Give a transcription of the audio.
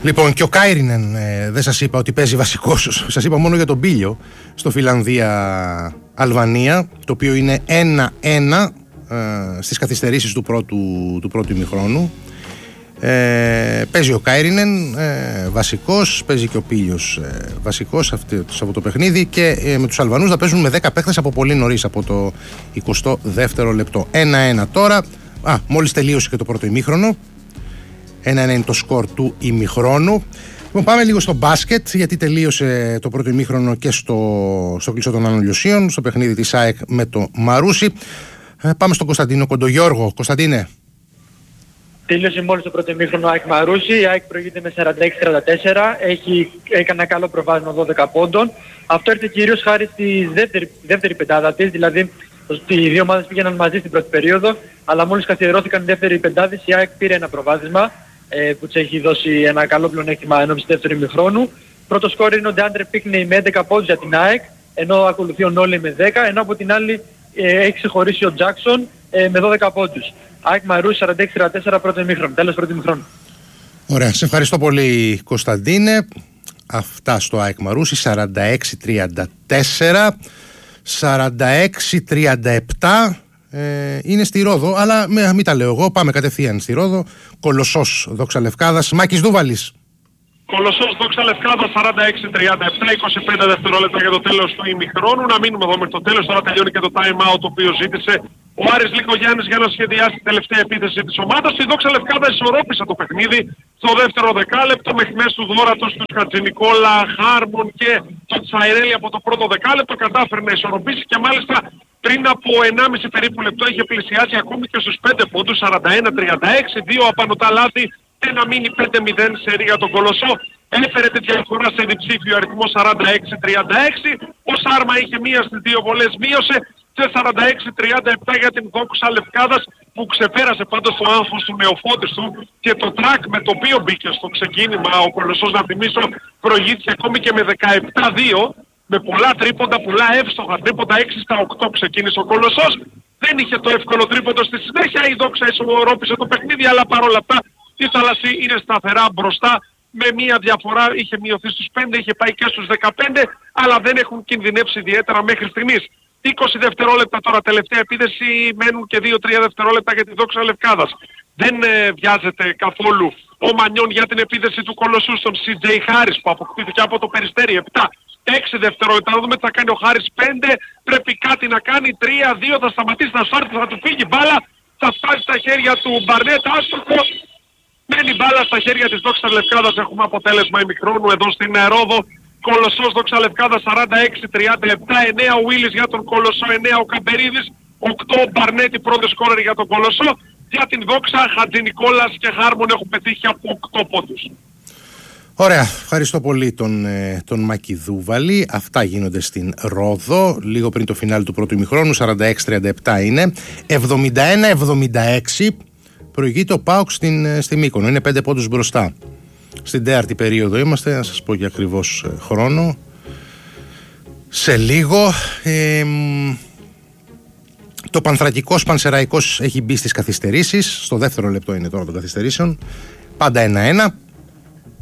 Λοιπόν, και ο Κάιρινεν, δεν σας είπα ότι παίζει βασικός, σας είπα μόνο για τον Μπίλιο στο Φιλανδία-Αλβανία, το οποίο είναι 1-1 στις καθυστερήσεις του πρώτου ημιχρόνου. Παίζει ο Κάιρινεν βασικός, παίζει και ο Πίλιος βασικός από το παιχνίδι, και με τους Αλβανούς θα παίζουν με 10 παίχτες από πολύ νωρίς, από το 22ο λεπτό. 1-1 τώρα. Μόλις τελείωσε και το πρώτο ημίχρονο. 1-1 είναι το σκορ του ημιχρόνου. Λοιπόν, πάμε λίγο στο μπάσκετ, γιατί τελείωσε το πρώτο ημίχρονο και στο κλεισό των Άνω Λιωσίων, στο παιχνίδι της ΑΕΚ με το Μαρούσι. Πάμε στον Κωνσταντίνο Κοντογιώργο. Κωνσταντίνε. Τελείωσε μόλις το πρώτο ημίχρονο ΑΕΚ Μαρούσι. Η ΑΕΚ προηγείται με 46-34. Έκανε ένα καλό προβάδισμα 12 πόντων. Αυτό έρθει κυρίως χάρη στη δεύτερη πεντάδα της, δηλαδή οι δύο ομάδες πήγαιναν μαζί στην πρώτη περίοδο, αλλά μόλις καθιερώθηκαν οι δεύτεροι πεντάδες, η ΑΕΚ πήρε ένα προβάδισμα που της έχει δώσει ένα καλό πλεονέκτημα ενώπιση δεύτερου ημιχρόνου. Πρώτο σκόρ είναι ο Ντεάντρε Πίκνεϊ με 11 πόντους για την ΑΕΚ, ενώ ακολουθεί ο Νόλι με 10, ενώ από την άλλη έχει ξεχωρίσει ο Τζάκσον με 12 πόντους. ΑΕΚ Μαρούσι 46-34 πρώτο ημιχρόνο, τέλος πρώτου ημιχρόνου. Ωραία, σε ευχαριστώ πολύ Κωνσταντίνε. Αυτά στο ΑΕΚ Μαρούσι, 46-34. 46-37 είναι στη Ρόδο, αλλά μην τα λέω εγώ, πάμε κατευθείαν στη Ρόδο. Κολοσσός Δόξα Λευκάδας, Μάκης Δούβαλης. Κολοσσός Δόξα Λευκάδας 46-37, 25 δευτερόλεπτα για το τέλος του ημιχρόνου. Να μείνουμε εδώ μέχρι το τέλος, τώρα τελειώνει και το time out το οποίο ζήτησε ο Άρης Λικογιάννης για να σχεδιάσει την τελευταία επίθεση της ομάδας. Η Δόξα Λευκάδα ισορρόπησε το παιχνίδι στο δεύτερο δεκάλεπτο με χμές του Δόρατος, τους Χατζηνικόλα, Χάρμον και το Τσαϊρέλη από το πρώτο δεκάλεπτο. Κατάφερε να ισορροπήσει και μάλιστα πριν από 1,5 περίπου λεπτό είχε πλησιάσει ακόμη και στους 5 πόντους, 41-36, 2 απανωτά λάθη και να μείνει 5-0 σε ρίγα τον Κολοσσό. Έφερε τη διαφορά σε διψήφιο αριθμό 46-36. Ο Σάρμα είχε μία στις δύο βολές, μείωσε σε 46-37 για την Δόξα Λευκάδας, που ξεπέρασε πάντως το άγχος του νεοφώτης του και το τρακ με το οποίο μπήκε στο ξεκίνημα. Ο Κολοσσός, να θυμίσω, προηγήθηκε ακόμη και με 17-2, με πολλά τρίποντα, πολλά εύστοχα τρίποντα, 6-8 ξεκίνησε ο Κολοσσός. Δεν είχε το εύκολο τρίποντο στη συνέχεια, η Δόξα ισορρόπησε το παιχνίδι, αλλά παρόλα αυτά η Θαλασσή είναι σταθερά μπροστά με μία διαφορά, είχε μειωθεί στους 5, είχε πάει και στους 15, αλλά δεν έχουν κινδυνεύσει ιδιαίτερα μέχρι στιγμής. 20 δευτερόλεπτα τώρα τελευταία επίθεση, μένουν και 2-3 δευτερόλεπτα για τη Δόξα Λευκάδας. Δεν βιάζεται καθόλου ο Μανιών για την επίθεση του Κολοσσού στον CJ Χάρις, που αποκτήθηκε από το Περιστέρι. 7, 6 δευτερόλεπτα, να δούμε τι θα κάνει ο Χάρις. 5, πρέπει κάτι να κάνει. 3, 2, θα σταματήσει, θα σάρει, θα του φύγει μπάλα, θα φτάσει στα χέρια του Μπαρνέτ, άστοχο. Μένει μπάλα στα χέρια της Δόξας Λευκάδας, έχουμε αποτέλεσμα ημιχρόνου εδώ στην Ρόδο. Κολοσσός Δόξα Λευκάδα 46-37, 9 ο Βίλης για τον Κολοσσό, 9 ο Καμπερίδης, 8 ο Μπαρνέτη πρώτο σκόρερ για τον Κολοσσό. Για την Δόξα, Χατζηνικόλας και Χάρμον έχουν πετύχει από 8 πόντους. Ωραία, ευχαριστώ πολύ τον Μάκη Δούβαλη. Αυτά γίνονται στην Ρόδο, λίγο πριν το φινάλι του πρώτου ημιχρόνου, 46-37 είναι. 71-76 προηγείται ο ΠΑΟΚ στη Μύκονο, είναι 5 πόντους μπροστά. Στην τέταρτη περίοδο είμαστε, να σας πω και ακριβώς χρόνο σε λίγο. Το Πανθρακικός Πανσεραϊκός έχει μπει στις καθυστερήσεις, στο δεύτερο λεπτό είναι τώρα των καθυστερήσεων, πάντα 1-1.